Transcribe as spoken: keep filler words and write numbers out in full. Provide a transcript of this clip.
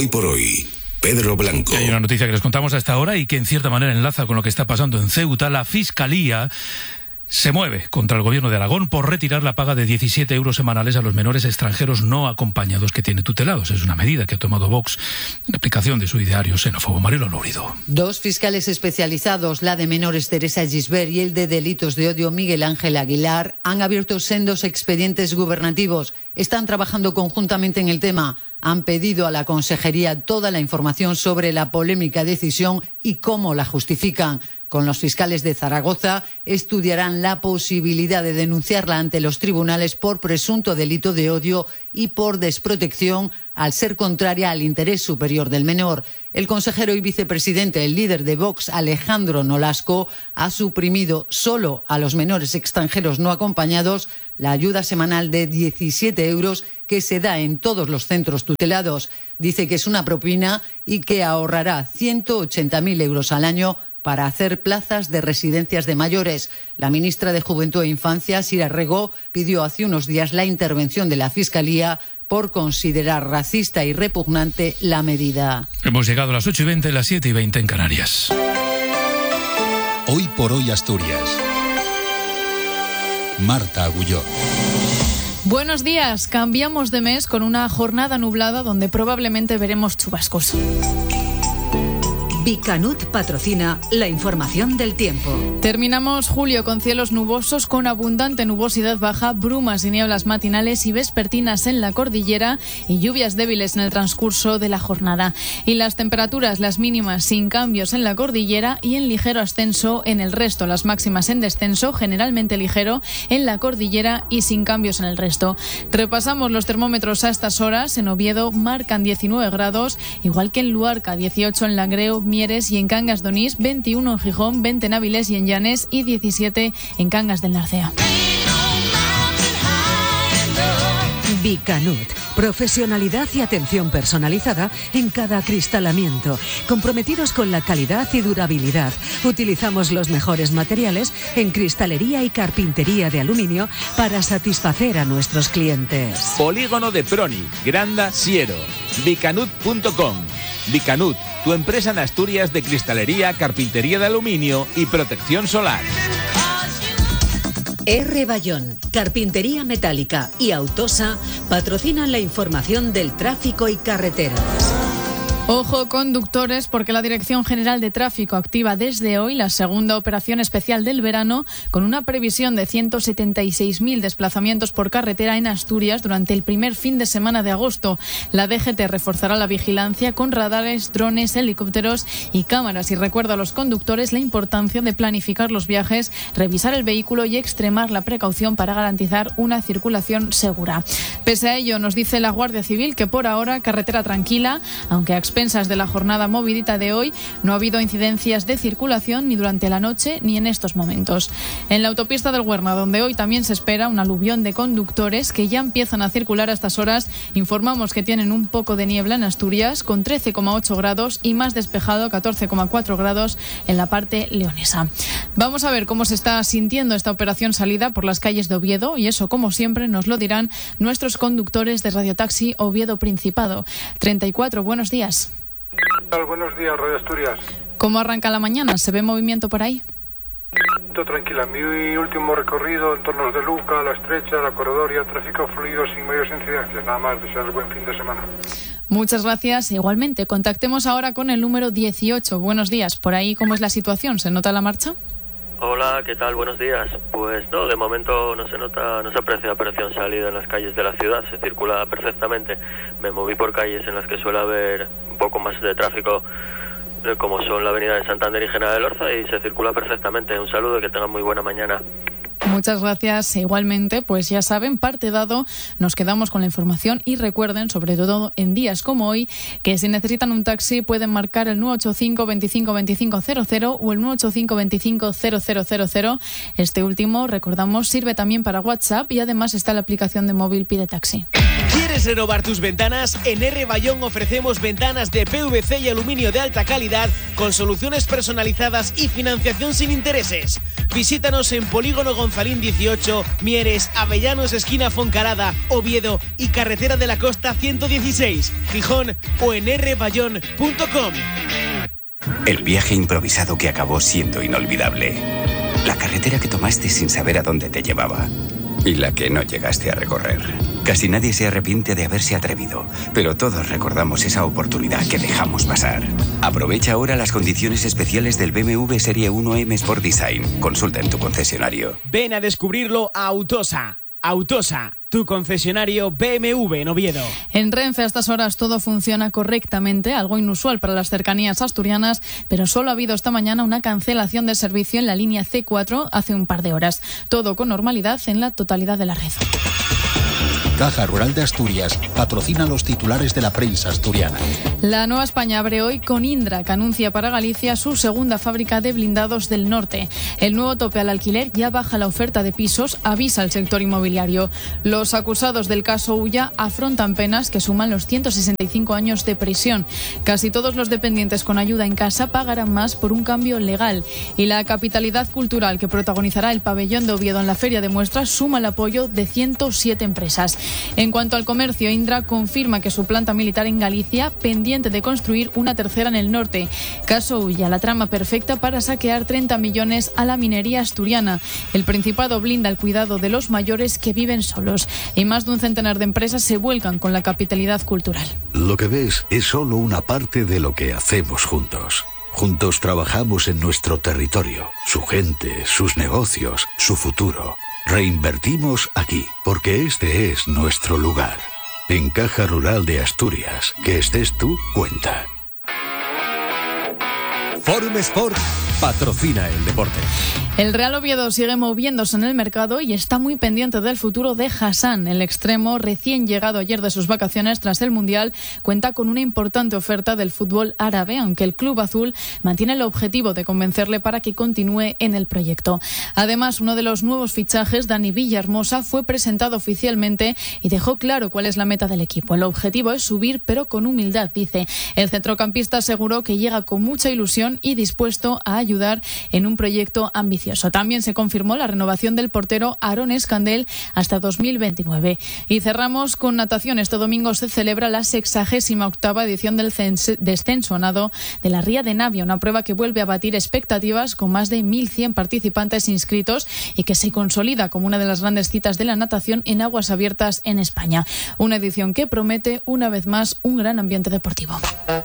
Hoy por hoy, Pedro Blanco. Hay una noticia que les contamos a esta hora y que en cierta manera enlaza con lo que está pasando en Ceuta. La Fiscalía se mueve contra el gobierno de Aragón por retirar la paga de diecisiete euros semanales a los menores extranjeros no acompañados que tiene tutelados. Es una medida que ha tomado Vox en aplicación de su ideario xenófobo. Marilo Lórido. Dos fiscales especializados, la de menores Teresa Gisbert y el de delitos de odio Miguel Ángel Aguilar, han abierto sendos expedientes gubernativos. Están trabajando conjuntamente en el tema. Han pedido a la Consejería toda la información sobre la polémica decisión y cómo la justifican. Con los fiscales de Zaragoza estudiarán la posibilidad de denunciarla ante los tribunales por presunto delito de odio y por desprotección al ser contraria al interés superior del menor. El consejero y vicepresidente, el líder de Vox, Alejandro Nolasco, ha suprimido solo a los menores extranjeros no acompañados la ayuda semanal de diecisiete euros que se da en todos los centros tutelados. Dice que es una propina y que ahorrará ciento ochenta mil euros al año para hacer plazas de residencias de mayores. La ministra de Juventud e Infancia, Sira Rego, pidió hace unos días la intervención de la Fiscalía por considerar racista y repugnante la medida. Hemos llegado a las ocho y veinte, las siete y veinte en Canarias. Hoy por hoy Asturias. Marta Agulló. Buenos días. Cambiamos de mes con una jornada nublada donde probablemente veremos chubascos. Bicanut patrocina la información del tiempo. Terminamos julio con cielos nubosos, con abundante nubosidad baja, brumas y nieblas matinales y vespertinas en la cordillera y lluvias débiles en el transcurso de la jornada. Y las temperaturas, las mínimas sin cambios en la cordillera y en ligero ascenso en el resto. Las máximas en descenso, generalmente ligero en la cordillera y sin cambios en el resto. Repasamos los termómetros a estas horas. En Oviedo marcan diecinueve grados, igual que en Luarca, dieciocho en Langreo, Mieres y en Cangas de Onís, veintiuno en Gijón, veinte en Avilés y en Llanes y diecisiete en Cangas del Narcea. Bicanut, profesionalidad y atención personalizada en cada acristalamiento, comprometidos con la calidad y durabilidad. Utilizamos los mejores materiales en cristalería y carpintería de aluminio para satisfacer a nuestros clientes. Polígono de Proni, Granda, Siero, bicanut punto com. Bicanut, tu empresa en Asturias de cristalería, carpintería de aluminio y protección solar. R. Bayón, Carpintería Metálica y Autosa patrocinan la información del tráfico y carreteras. Ojo conductores, porque la Dirección General de Tráfico activa desde hoy la segunda operación especial del verano con una previsión de ciento setenta y seis mil desplazamientos por carretera en Asturias durante el primer fin de semana de agosto. La D G T reforzará la vigilancia con radares, drones, helicópteros y cámaras y recuerda a los conductores la importancia de planificar los viajes, revisar el vehículo y extremar la precaución para garantizar una circulación segura. Pese a ello, nos dice la Guardia Civil que por ahora carretera tranquila, aunque a expensas de la jornada movidita de hoy no ha habido incidencias de circulación ni durante la noche ni en estos momentos. En la autopista del Huerna, donde hoy también se espera un aluvión de conductores que ya empiezan a circular a estas horas, informamos que tienen un poco de niebla en Asturias con trece coma ocho grados y más despejado catorce coma cuatro grados en la parte leonesa. Vamos a ver cómo se está sintiendo esta operación salida por las calles de Oviedo y eso, como siempre, nos lo dirán nuestros conductores de Radiotaxi Oviedo Principado. treinta y cuatro, buenos días. Buenos días, Radio Asturias. ¿Cómo arranca la mañana? ¿Se ve movimiento por ahí? Todo tranquila. Mi último recorrido en torno de Luca, La Estrecha, La Corredoria, tráfico fluido sin mayores incidencias. Nada más, desear buen fin de semana. Muchas gracias. Igualmente, contactemos ahora con el número dieciocho. Buenos días. ¿Por ahí cómo es la situación? ¿Se nota la marcha? Hola, ¿qué tal? Buenos días. Pues no, de momento no se nota, no se aprecia operación salida en las calles de la ciudad, se circula perfectamente. Me moví por calles en las que suele haber un poco más de tráfico, como son la avenida de Santander y General de Lorza, y se circula perfectamente. Un saludo y que tengan muy buena mañana. Muchas gracias. Igualmente, pues ya saben, parte dado, nos quedamos con la información y recuerden, sobre todo en días como hoy, que si necesitan un taxi pueden marcar el nueve ocho cinco, veinticinco, veinticinco cero cero o el nueve ocho cinco, veinticinco, cero cero cero cero. Este último, recordamos, sirve también para WhatsApp y además está la aplicación de móvil Pide Taxi. ¿Quieres renovar tus ventanas? En R. Bayón ofrecemos ventanas de P V C y aluminio de alta calidad con soluciones personalizadas y financiación sin intereses. Visítanos en Polígono Gonzalín dieciocho, Mieres, Avellanos, esquina Foncarada, Oviedo y Carretera de la Costa ciento dieciséis, Gijón o en erre bayón punto com. El viaje improvisado que acabó siendo inolvidable. La carretera que tomaste sin saber a dónde te llevaba. Y la que no llegaste a recorrer. Casi nadie se arrepiente de haberse atrevido, pero todos recordamos esa oportunidad que dejamos pasar. Aprovecha ahora las condiciones especiales del B M W Serie uno M Sport Design. Consulta en tu concesionario. Ven a descubrirlo a Autosa. Autosa, tu concesionario B M W en Oviedo. En Renfe a estas horas todo funciona correctamente, algo inusual para las cercanías asturianas, pero solo ha habido esta mañana una cancelación de servicio en la línea ce cuatro hace un par de horas. Todo con normalidad en la totalidad de la red. Caja Rural de Asturias patrocina los titulares de la prensa asturiana. La Nueva España abre hoy con Indra, que anuncia para Galicia su segunda fábrica de blindados del norte. El nuevo tope al alquiler ya baja la oferta de pisos, avisa el sector inmobiliario. Los acusados del caso Ulla afrontan penas que suman los ciento sesenta y cinco años de prisión. Casi todos los dependientes con ayuda en casa pagarán más por un cambio legal. Y la capitalidad cultural que protagonizará el pabellón de Oviedo en la Feria de Muestras suma el apoyo de ciento siete empresas. En cuanto al comercio, Indra confirma que su planta militar en Galicia, pendiente de construir una tercera en el norte. Caso Ulla, la trama perfecta para saquear treinta millones a la minería asturiana. El Principado blinda el cuidado de los mayores que viven solos. Y más de un centenar de empresas se vuelcan con la capitalidad cultural. Lo que ves es solo una parte de lo que hacemos juntos. Juntos trabajamos en nuestro territorio, su gente, sus negocios, su futuro. Reinvertimos aquí, porque este es nuestro lugar. En Caja Rural de Asturias, que estés tú, cuenta. Forum Sport patrocina el deporte. El Real Oviedo sigue moviéndose en el mercado y está muy pendiente del futuro de Hassan. El extremo, recién llegado ayer de sus vacaciones tras el Mundial, cuenta con una importante oferta del fútbol árabe, aunque el club azul mantiene el objetivo de convencerle para que continúe en el proyecto. Además, uno de los nuevos fichajes, Dani Villahermosa, fue presentado oficialmente y dejó claro cuál es la meta del equipo. El objetivo es subir, pero con humildad, dice. El centrocampista aseguró que llega con mucha ilusión y dispuesto a ayudar en un proyecto ambicioso. También se confirmó la renovación del portero Aaron Escandel hasta dos mil veintinueve. Y cerramos con natación. Este domingo se celebra la sexagésima octava edición del descenso a nado de la Ría de Navia, una prueba que vuelve a batir expectativas con más de mil cien participantes inscritos y que se consolida como una de las grandes citas de la natación en aguas abiertas en España. Una edición que promete una vez más un gran ambiente deportivo.